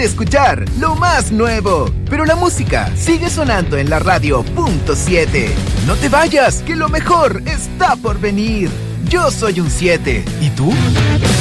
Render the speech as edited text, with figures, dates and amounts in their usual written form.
escuchar lo más nuevo, pero la música sigue sonando en la radio punto 7. No te vayas, que lo mejor está por venir. Yo soy un 7. ¿Y tú?